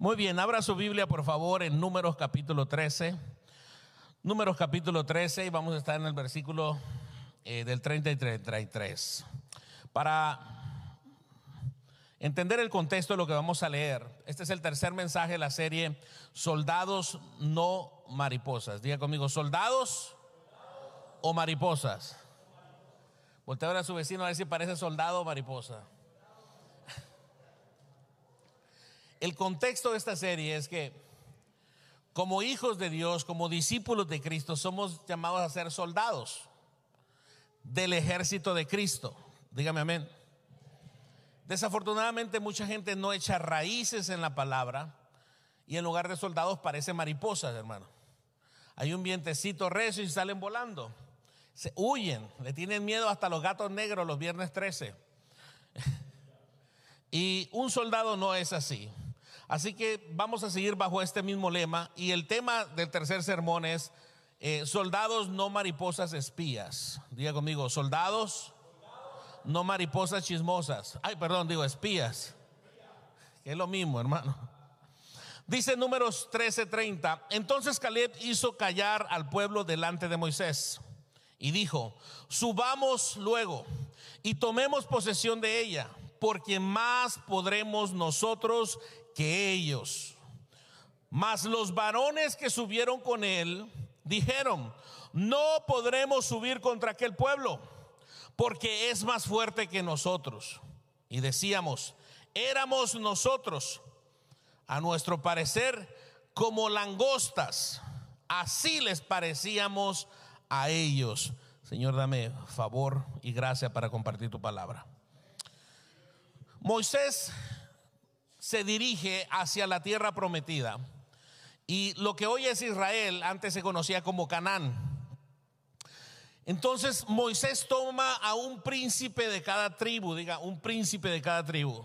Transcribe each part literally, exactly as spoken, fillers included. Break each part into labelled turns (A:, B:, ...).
A: Muy bien, abra su Biblia por favor en Números capítulo trece. Números capítulo trece y vamos a estar en el versículo eh, del treinta y treinta y tres. Para entender el contexto de lo que vamos a leer, este es el tercer mensaje de la serie Soldados no mariposas. Diga conmigo, soldados o mariposas. Voltea a ver a su vecino a ver si parece soldado o mariposa. El contexto de esta serie es que como hijos de Dios, como discípulos de Cristo, somos llamados a ser soldados del ejército de Cristo. Dígame amén. Desafortunadamente mucha gente no echa raíces en la palabra y en lugar de soldados parecen mariposas, hermano. Hay un vientecito recio y salen volando. Se huyen, le tienen miedo hasta los gatos negros los viernes trece. Y un soldado no es así. Así que vamos a seguir bajo este mismo lema. Y el tema del tercer sermón es eh, soldados no mariposas espías. Diga conmigo, soldados no mariposas chismosas. Ay, perdón, digo espías, que es lo mismo, hermano. Dice Números trece treinta. Entonces Caleb hizo callar al pueblo delante de Moisés y dijo: subamos luego y tomemos posesión de ella, porque más podremos nosotros que ellos. Mas los varones que subieron con él dijeron: no podremos subir contra aquel pueblo, porque es más fuerte que nosotros. Y decíamos: éramos nosotros, a nuestro parecer, como langostas, así les parecíamos a ellos. Señor, dame favor y gracia para compartir tu palabra. Moisés se dirige hacia la tierra prometida, y lo que hoy es Israel antes se conocía como Canaán. Entonces Moisés toma a un príncipe de cada tribu. Diga, un príncipe de cada tribu.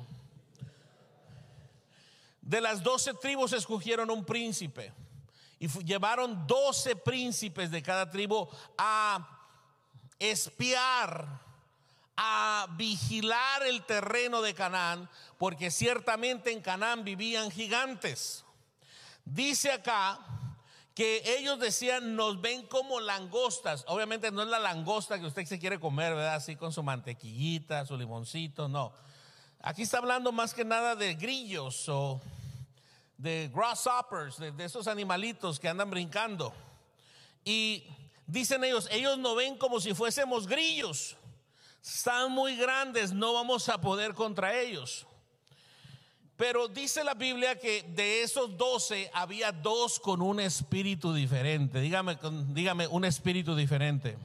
A: De las doce tribus escogieron un príncipe y llevaron doce príncipes de cada tribu a espiar, a vigilar el terreno de Canaán, porque ciertamente en Canaán vivían gigantes. Dice acá que ellos decían: nos ven como langostas. Obviamente no es la langosta que usted se quiere comer, ¿verdad? Así con su mantequillita, su limoncito, no. Aquí está hablando más que nada de grillos o de grasshoppers, de, de esos animalitos que andan brincando. Y dicen ellos, ellos nos ven como si fuésemos grillos. Están muy grandes, no vamos a poder contra ellos. Pero dice la Biblia que de esos doce había dos con un espíritu diferente. Dígame, dígame un espíritu diferente.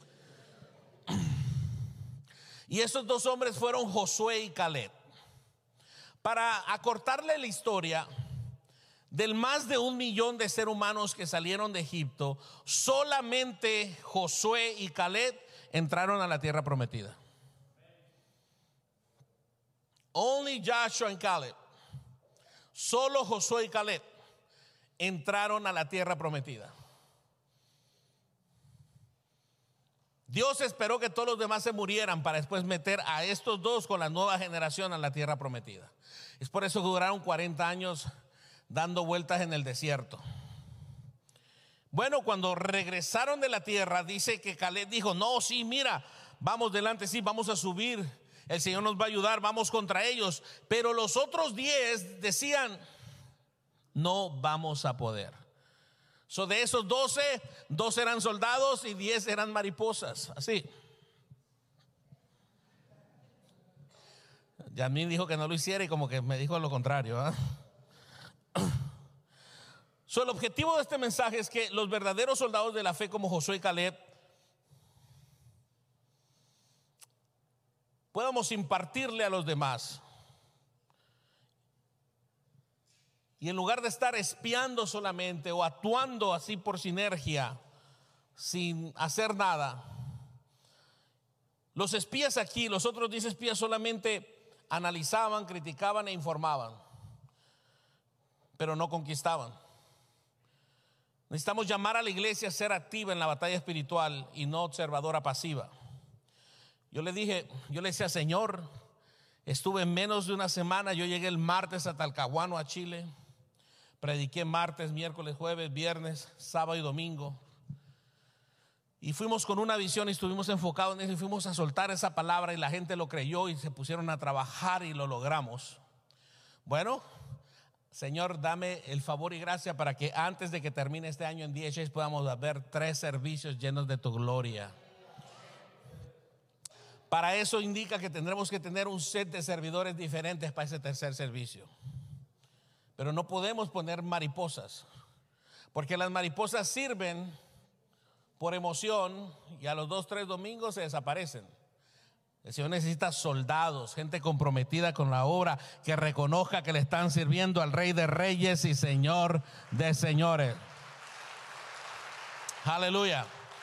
A: Y esos dos hombres fueron Josué y Caleb. Para acortarle la historia, del más de un millón de seres humanos que salieron de Egipto, solamente Josué y Caleb entraron a la tierra prometida. Only Joshua and Caleb. Solo Josué y Caleb entraron a la tierra prometida. Dios esperó que todos los demás se murieran para después meter a estos dos con la nueva generación a la tierra prometida. Es por eso que duraron cuarenta años dando vueltas en el desierto. Bueno, cuando regresaron de la tierra, dice que Caleb dijo: no, sí, mira, vamos delante, sí, vamos a subir, el Señor nos va a ayudar, vamos contra ellos. Pero los otros diez decían: no vamos a poder. So, de esos doce, dos eran soldados y diez eran mariposas. Así. Yamil dijo que no lo hiciera y como que me dijo lo contrario, ¿eh? So, el objetivo de este mensaje es que los verdaderos soldados de la fe como Josué y Caleb podamos impartirle a los demás. Y en lugar de estar espiando solamente o actuando así por sinergia, sin hacer nada. Los espías aquí, los otros diez espías solamente analizaban, criticaban e informaban, pero no conquistaban. Necesitamos llamar a la iglesia a ser activa en la batalla espiritual y no observadora pasiva. Yo le dije, yo le decía: Señor, estuve en menos de una semana, yo llegué el martes a Talcahuano, a Chile. Prediqué martes, miércoles, jueves, viernes, sábado y domingo. Y fuimos con una visión y estuvimos enfocados en eso y fuimos a soltar esa palabra y la gente lo creyó y se pusieron a trabajar y lo logramos. Bueno, Señor, dame el favor y gracia para que antes de que termine este año en D H S podamos ver tres servicios llenos de tu gloria. Para eso indica que tendremos que tener un set de servidores diferentes para ese tercer servicio. Pero no podemos poner mariposas, porque las mariposas sirven por emoción y a los dos, tres domingos se desaparecen. El Señor necesita soldados, gente comprometida con la obra, que reconozca que le están sirviendo al Rey de Reyes y Señor de Señores. Aleluya.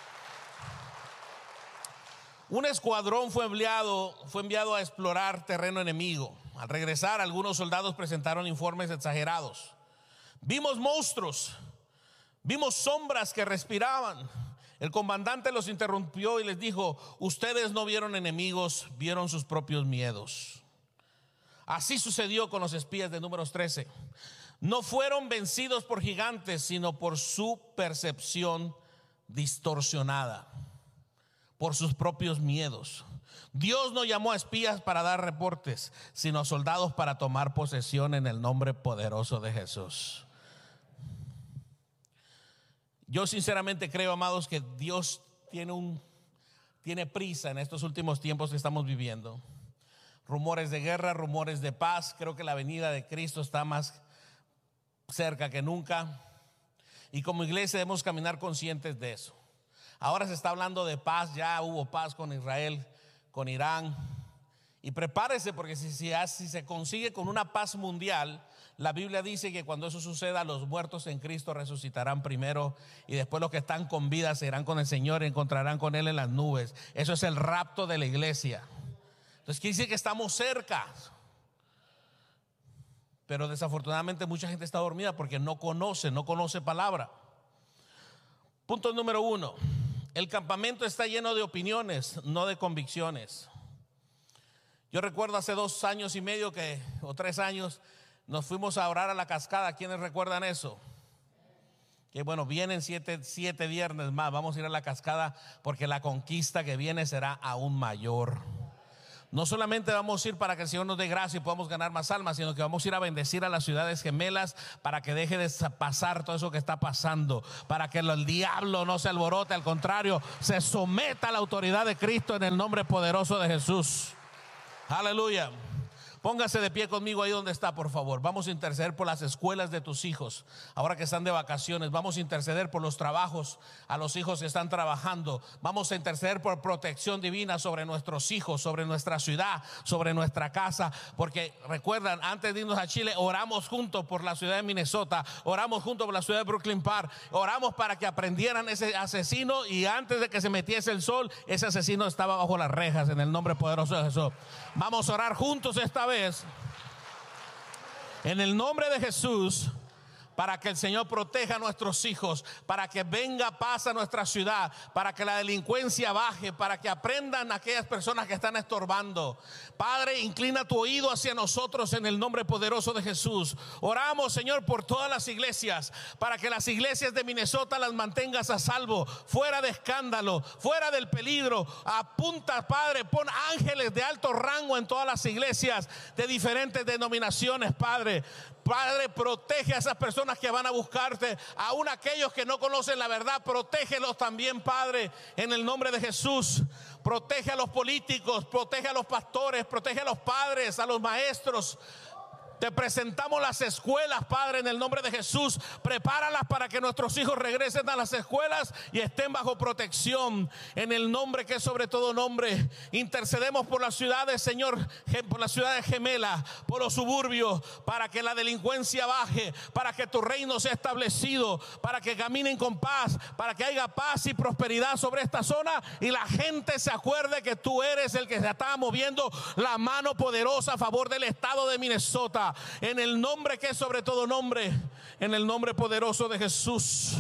A: Un escuadrón fue enviado, fue enviado a explorar terreno enemigo. Al regresar, algunos soldados presentaron informes exagerados. Vimos monstruos, vimos sombras que respiraban. El comandante los interrumpió y les dijo: ustedes no vieron enemigos, vieron sus propios miedos. Así sucedió con los espías de Números trece. No fueron vencidos por gigantes, sino por su percepción distorsionada, por sus propios miedos. Dios no llamó a espías para dar reportes, sino a soldados para tomar posesión en el nombre poderoso de Jesús. Yo sinceramente creo, amados, que Dios tiene un tiene prisa en estos últimos tiempos que estamos viviendo. Rumores de guerra, rumores de paz. Creo que la venida de Cristo está más cerca que nunca. Y como iglesia debemos caminar conscientes de eso. Ahora se está hablando de paz, ya hubo paz con Israel, con Irán. Y prepárese, porque si, si, si se consigue con una paz mundial, la Biblia dice que cuando eso suceda, los muertos en Cristo resucitarán primero y después los que están con vida se irán con el Señor y encontrarán con Él en las nubes. Eso es el rapto de la iglesia. Entonces quiere decir que estamos cerca. Pero desafortunadamente mucha gente está dormida porque no conoce, no conoce palabra. Punto número uno: el campamento está lleno de opiniones, no de convicciones. Yo recuerdo hace dos años y medio que, o tres años, nos fuimos a orar a la cascada. ¿Quiénes recuerdan eso? Que bueno, vienen siete, siete viernes más. Vamos a ir a la cascada porque la conquista que viene será aún mayor. No solamente vamos a ir para que el Señor nos dé gracia y podamos ganar más almas, sino que vamos a ir a bendecir a las ciudades gemelas para que deje de pasar todo eso que está pasando, para que el diablo no se alborote, al contrario, se someta a la autoridad de Cristo en el nombre poderoso de Jesús. Aleluya. Póngase de pie conmigo ahí donde está, por favor. Vamos a interceder por las escuelas de tus hijos. Ahora que están de vacaciones, vamos a interceder por los trabajos a los hijos que están trabajando. Vamos a interceder por protección divina sobre nuestros hijos, sobre nuestra ciudad, sobre nuestra casa. Porque recuerdan, antes de irnos a Chile, oramos juntos por la ciudad de Minnesota, oramos juntos por la ciudad de Brooklyn Park, oramos para que aprendieran ese asesino, y antes de que se metiese el sol, ese asesino estaba bajo las rejas en el nombre poderoso de Jesús. Vamos a orar juntos esta vez en el nombre de Jesús, para que el Señor proteja a nuestros hijos, para que venga paz a nuestra ciudad, para que la delincuencia baje, para que aprendan aquellas personas que están estorbando. Padre, inclina tu oído hacia nosotros en el nombre poderoso de Jesús. Oramos, Señor, por todas las iglesias, para que las iglesias de Minnesota las mantengas a salvo, fuera de escándalo, fuera del peligro. Apunta, Padre, pon ángeles de alto rango en todas las iglesias de diferentes denominaciones, Padre. Padre, protege a esas personas que van a buscarte, aún aquellos que no conocen la verdad, protégelos también, Padre, en el nombre de Jesús. Protege a los políticos, protege a los pastores, protege a los padres, a los maestros. Te presentamos las escuelas, Padre, en el nombre de Jesús. Prepáralas para que nuestros hijos regresen a las escuelas y estén bajo protección, en el nombre que es sobre todo nombre. Intercedemos por las ciudades, Señor, por las ciudades gemelas, por los suburbios, para que la delincuencia baje, para que tu reino sea establecido, para que caminen con paz, para que haya paz y prosperidad sobre esta zona y la gente se acuerde que tú eres el que se está moviendo la mano poderosa a favor del estado de Minnesota. En el nombre que es sobre todo nombre, en el nombre poderoso de Jesús,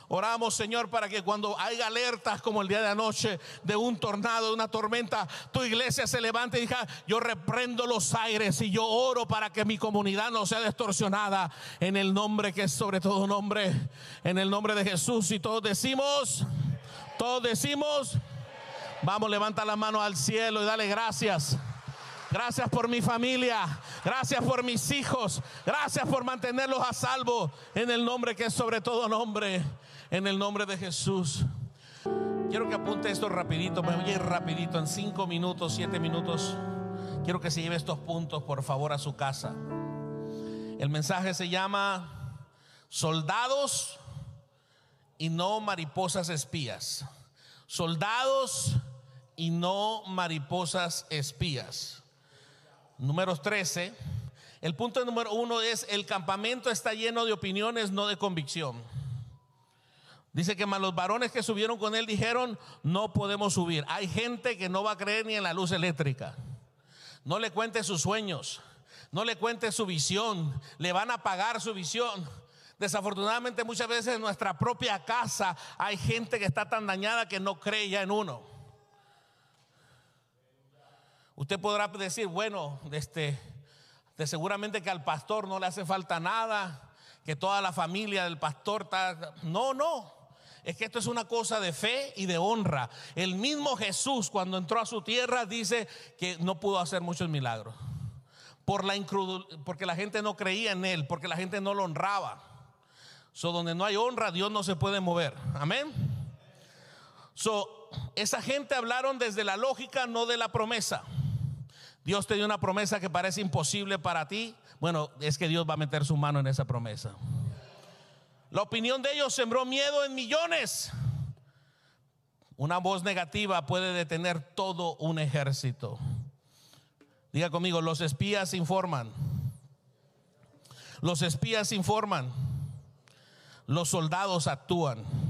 A: Oramos, Señor, para que cuando haya alertas como el día de anoche de un tornado, de una tormenta, tu iglesia se levante y diga: yo reprendo los aires y yo oro para que mi comunidad no sea distorsionada, en el nombre que es sobre todo nombre, en el nombre de Jesús. Y todos decimos, todos decimos, vamos, levanta la mano al cielo y dale gracias. Gracias por mi familia, gracias por mis hijos, gracias por mantenerlos a salvo, en el nombre que es sobre todo nombre, en el nombre de Jesús. Quiero que apunte esto rapidito, me voy a ir rapidito, en cinco minutos, siete minutos. Quiero que se lleve estos puntos por favor a su casa. El mensaje se llama soldados y no mariposas espías. Soldados y no mariposas espías. Números trece. El punto número uno es: el campamento está lleno de opiniones, no de convicción. Dice que más los varones que subieron con él dijeron: no podemos subir. Hay gente que no va a creer ni en la luz eléctrica. No le cuente sus sueños, no le cuente su visión, le van a apagar su visión. Desafortunadamente muchas veces en nuestra propia casa hay gente que está tan dañada que no cree ya en uno. Usted podrá decir: bueno, este, de seguramente que al pastor no le hace falta nada, que toda la familia del pastor está... No, no, es que esto es una cosa de fe y de honra. El mismo Jesús, cuando entró a su tierra, dice que no pudo hacer muchos milagros por la incredul- porque la gente no creía en él, porque la gente no lo honraba. So, donde no hay honra, Dios no se puede mover. Amén. So, esa gente hablaron desde la lógica, no de la promesa. Dios te dio una promesa que parece imposible para ti. Bueno, es que Dios va a meter su mano en esa promesa. La opinión de ellos sembró miedo en millones. Una voz negativa puede detener todo un ejército. Diga conmigo: los espías informan. Los espías informan. Los soldados actúan.